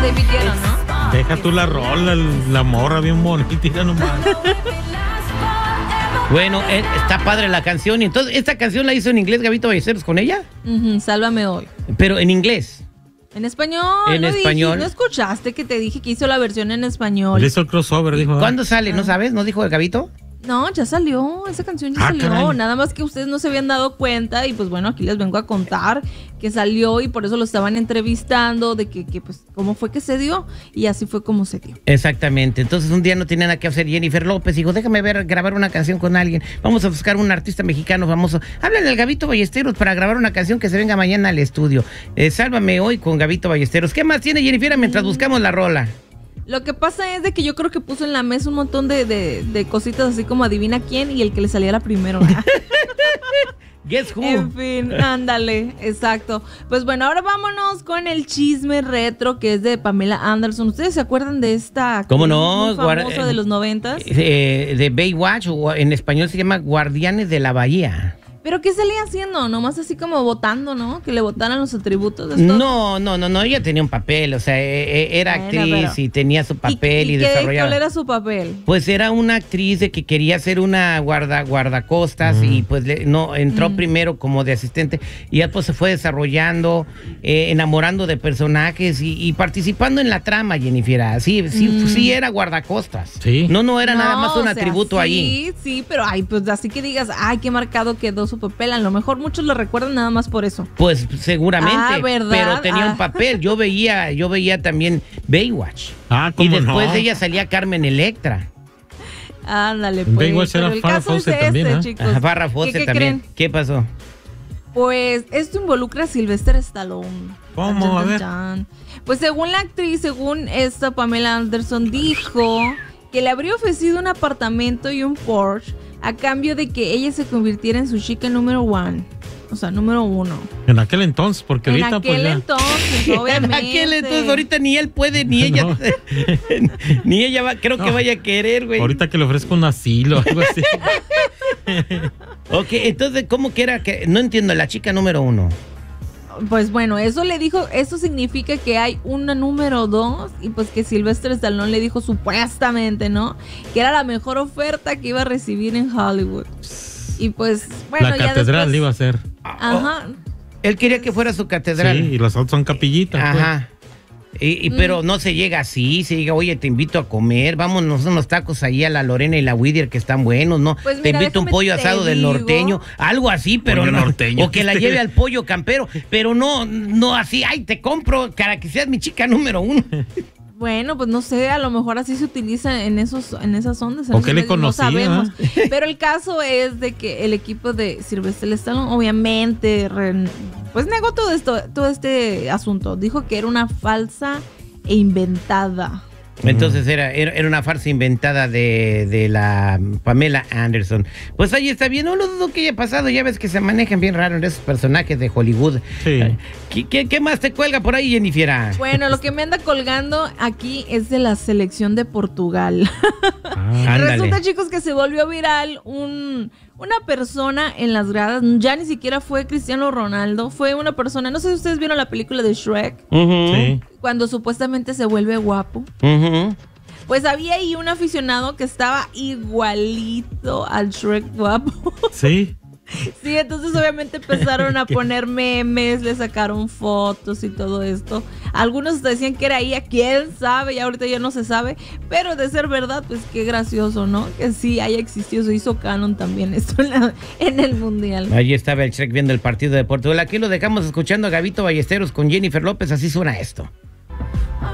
David Guetta, ¿no? Deja tú la rola, la morra bien bonita nomás. Bueno, está padre la canción. Y entonces, ¿esta canción la hizo en inglés Gabito Ballesteros con ella? Sálvame hoy. Pero en inglés. En español. En español. ¿No escuchaste que te dije que hizo la versión en español? Le hizo el crossover, dijo. ¿Cuándo sale? ¿No sabes? ¿No dijo el Gabito? No, ya salió, esa canción ya salió, caray. nada más que ustedes no se habían dado cuenta y pues bueno, aquí les vengo a contar que salió y por eso lo estaban entrevistando de que pues cómo fue que se dio y así fue como se dio. Exactamente, entonces un día no tenía nada que hacer Jennifer López, dijo, déjame grabar una canción con alguien, vamos a buscar un artista mexicano famoso, háblale al Gabito Ballesteros para grabar una canción que se venga mañana al estudio, Sálvame hoy con Gabito Ballesteros. ¿Qué más tiene Jennifer mientras buscamos la rola? Lo que pasa es de que yo creo que puso en la mesa un montón de cositas así como adivina quién y el que le saliera primero. Guess who. En fin, ándale, exacto. Pues bueno, ahora vámonos con el chisme retro que es de Pamela Anderson. ¿Ustedes se acuerdan de esta ¿Cómo no? famosa de los 90s? De Baywatch, o en español se llama Guardianes de la Bahía. ¿Pero qué salía haciendo? Nomás así como votando, ¿no? Que le votaran los atributos. ¿Es todo? No, ella tenía un papel, o sea, era Bueno, actriz pero- y tenía su papel y ¿Cuál desarrollaba. era su papel? Pues era una actriz de que quería ser una guardacostas y pues entró primero como de asistente y ya pues se fue desarrollando, enamorando de personajes y participando en la trama, Jennifer. Sí era guardacostas. Sí. No era nada más un o sea, atributo allí. Sí, pero pues así que digas, ay, qué marcado quedó su papel. A lo mejor muchos lo recuerdan nada más por eso. Pues seguramente, ¿verdad? pero tenía Ah. un papel. Yo veía también Baywatch. Ah, Y ¿cómo después no? de ella salía Carmen Electra. Ándale, En pues. Baywatch pero era el Farrah caso es Fawcett también, ¿eh? chicos. Ajá, Farrah Fawcett ¿Qué también. creen? ¿Qué pasó? Pues esto involucra a Sylvester Stallone. ¿Cómo? Chan, A chan, ver. chan. Pues según la actriz, según esta Pamela Anderson dijo que le habría ofrecido un apartamento y un Porsche a cambio de que ella se convirtiera en su chica número uno. O sea, número uno. En aquel entonces, porque En ahorita aquel pues ya. entonces, obviamente. En aquel entonces, ahorita ni él puede, ni ella. No. Ni ella creo que No. vaya a querer, güey. Ahorita que le ofrezco un asilo o algo así. Ok, entonces, ¿cómo que era? Que no entiendo, la chica número uno. Pues bueno, eso le dijo, eso significa que hay una número 2 y pues que Sylvester Stallone le dijo supuestamente, ¿no? Que era la mejor oferta que iba a recibir en Hollywood. Y pues, bueno, La ya catedral después... iba a ser. Ajá. Él quería que fuera su catedral. Sí, y las otras son capillitas. pues. Ajá. Pero no se llega así, se llega, oye, te invito a comer, vámonos unos tacos ahí a la Lorena y la Whittier que están buenos, ¿no? Pues te mira, invito un déjame pollo te asado del digo. norteño, algo así, pero Pollo no. norteño. O que la lleve al pollo campero, pero no así, ay, te compro para que seas mi chica número uno. Bueno, pues no sé, a lo mejor así se utiliza en esas ondas. en ¿O esos qué le medios, no conocía, sabemos. Pero el caso es de que el equipo de Sylvester Stallone obviamente pues negó todo este asunto. Dijo que era una falsa e inventada. Entonces era una farsa inventada de la Pamela Anderson. Pues ahí está bien, no lo dudo que haya pasado, ya ves que se manejan bien raro en esos personajes de Hollywood. Sí. ¿Qué más te cuelga por ahí, Jennifer? Bueno, lo que me anda colgando aquí es de la selección de Portugal. Ándale. Resulta, chicos, que se volvió viral una persona en las gradas. Ya ni siquiera fue Cristiano Ronaldo, fue una persona, no sé si ustedes vieron la película de Shrek, Ujú, Sí. cuando supuestamente se vuelve guapo. ujú. Pues había ahí un aficionado que estaba igualito al Shrek guapo. Sí. Sí, entonces obviamente empezaron a poner memes, le sacaron fotos y todo esto. Algunos decían que era ella, quién sabe, y ahorita ya no se sabe. Pero de ser verdad, pues qué gracioso, ¿no? Que sí haya existido, se hizo canon también esto en el mundial. Allí estaba el Shrek viendo el partido de Portugal. Aquí lo dejamos escuchando a Gabito Ballesteros con Jennifer López, así suena esto.